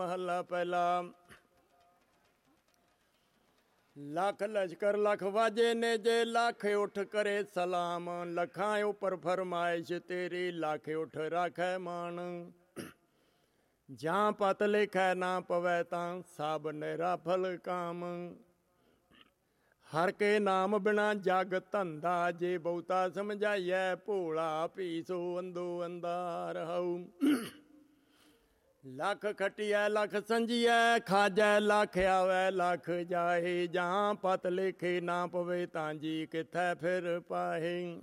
ਮਹੱਲਾ ਪਹਿਲਾ। ਲੱਖ ਲਸ਼ਕਰ ਲਖ ਵਾਜੇ ਨੇ ਜੇ, ਲੱਖ ਉਠ ਕਰੇ ਸਲਾਮ। ਲੱਖਾਂ ਉੱਪਰ ਫਰਮਾਇਸ਼ ਤੇਰੀ, ਲੱਖ ਉਠ ਰਾਖੈ ਮਾਨ। ਜਾਂ ਪਤ ਲਿਖੈ ਨਾ ਪਵੈ ਤਾਂ, ਸਭ ਨਿਰਾਫਲ ਕਾਮ। ਹਰ ਕੇ ਨਾਮ ਬਿਨਾ ਜਗ ਧੰਦਾ, ਜੇ ਬਹੁਤਾ ਸਮਝਾਈਐ ਭੋਲਾ ਭੀ ਸੋ ਅੰਦੋ ਅੰਧਾ ਰਹਾਉ। ਲੱਖ ਖਟੀਐ ਲੱਖ ਸੰਜੀਐ, ਖਾਜੈ ਲੱਖ ਆਵੈ ਲੱਖ ਜਾਹੇ। ਜਾਂ ਪਤ ਲਿਖੇ ਨਾ ਪਵੇ ਤਾਂ ਜੀ, ਕਿੱਥੈ ਫਿਰ ਪਾਹੇ।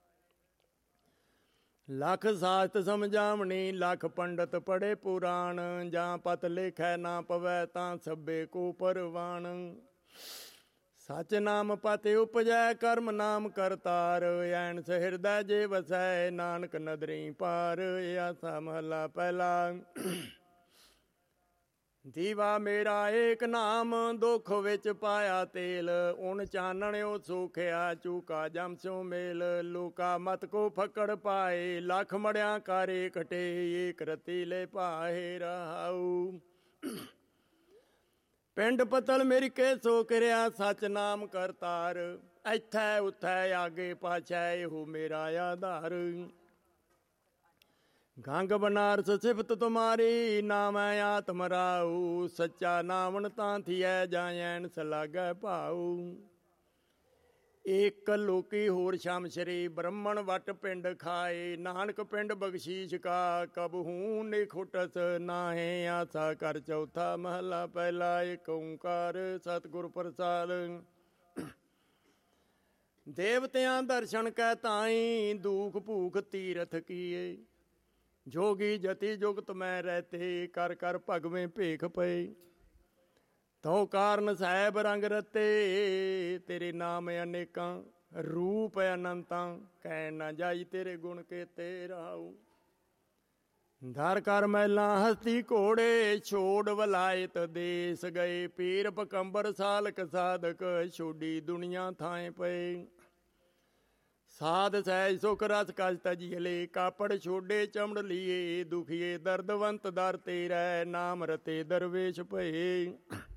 ਲੱਖ ਸਾਸਤ ਸਮਝਾਵਣੀ, ਲੱਖ ਪੰਡਤ ਪੜ੍ਹੇ ਪੁਰਾਣ। ਜਾਂ ਪਤ ਲਿਖੈ ਨਾ ਪਵੈ ਤਾਂ, ਸਭੇ ਕੋ ਪਰਵਾਨ। ਸਚ ਨਾਮ ਪਤ ਉਪਜੈ, ਕਰਮ ਨਾਮ ਕਰਤਾਰ। ਐਨਸ ਹਿਰਦੈ ਜੇ ਵਸੈ, ਨਾਨਕ ਨਦਰੀ ਪਾਰ। ਆਸਾ ਮਹੱਲਾ ਪਹਿਲਾ। ਦੀਵਾ ਮੇਰਾ ਏਕ ਨਾਮ, ਦੁੱਖ ਵਿੱਚ ਪਾਇਆ ਤੇਲ। ਉਨ ਚਾਨਣਿਓ ਸੋਖਿਆ, ਚੂਕਾ ਜਮ ਸਿਉ ਮੇਲ। ਲੋਕਾ ਮਤ ਕੋ ਫੱਕੜ ਪਾਏ, ਲੱਖ ਮੜਿਆਂ ਕਾਰੇ ਕਟੇ। ਏਕ ਰਤੀ ਲੈ ਪਾਹੇ ਰਹਾਉ। ਪਿੰਡ ਪਤਲ ਮੇਰੀ ਕੇ ਸੋ ਕਿਰਿਆ, ਸਚ ਨਾਮ ਕਰਤਾਰ। ਇੱਥੈ ਉੱਥੈ ਆਗੇ ਪਾਛੈ, ਇਹੋ ਮੇਰਾ ਆਧਾਰ। ਗੰਗ ਬਨਾਰਸ ਸਿਫਤ ਤੁਮਾਰੀ, ਨਾਮੈ ਆਤਮ ਰਾਉ। ਸੱਚਾ ਨਾਵਣ ਤਾਂ ਥੀਐ, ਜਾਂ ਐਨਸ ਲਾਗੈ ਭਾਉ। ਏਕ ਲੋਕੀ ਹੋਰ ਸ਼ਮ ਸ਼੍ਰੀ, ਬ੍ਰਹਮਣ ਵਟ ਪਿੰਡ ਖਾਏ। ਨਾਨਕ ਪਿੰਡ ਬਖਸ਼ੀਸ਼ ਕਾ, ਕਬਹੂ ਨਿਖੁਟਸ ਨਾਹੇ। ਆਸਾ ਕਰ ਚੌਥਾ ਮਹੱਲਾ ਪਹਿਲਾ। ਏਕ ਓਂਕਾਰ ਸਤਿਗੁਰ ਪ੍ਰਸਾਦ। ਦੇਵਤਿਆਂ ਦਰਸ਼ਨ ਕੈ ਤਾਈ, ਦੁਖ ਭੂਖ ਤੀਰਥ ਕੀਏ। ਜੋਗੀ ਜਤੀ ਜੁਗਤ ਮੈਂ ਰਹਤੇ, ਕਰ ਕਰ ਭਗਵੇਂ ਭੇਖ ਪਏ। ਤਉ ਕਾਰਨ ਸਾਹਿਬ ਰੰਗ ਰਤੇ, ਤੇਰੇ ਨਾਮ ਅਨੇਕਾਂ ਰੂਪ ਅਨੰਤਾਂ। ਕਹਿਣ ਨਾ ਜਾਈ ਤੇਰੇ ਗੁਣ ਕੇਤੇ ਰਹਾਉ। ਧਰ ਕਰ ਮਹਿਲਾਂ ਹਸਤੀ ਘੋੜੇ, ਛੋੜ ਵਲਾਇਤ ਦੇਸ ਗਏ। ਪੀਰ ਪਕੰਬਰ ਸਾਲਕ ਸਾਧਕ, ਛੋਡੀ ਦੁਨੀਆ ਥਾਂ ਪਏ। ਸਾਧ ਸਹਿਜ ਸੁਖ ਰਸ ਕਜ ਤਜੀਲੇ, ਕਾਪੜ ਛੋਡੇ ਚਮੜ ਲੀਏ। ਦੁਖੀਏ ਦਰਦਵੰਤ ਦਰ ਤੇਰੈ, ਨਾਮ ਰਤੇ ਦਰਵੇਸ਼ ਭਏ।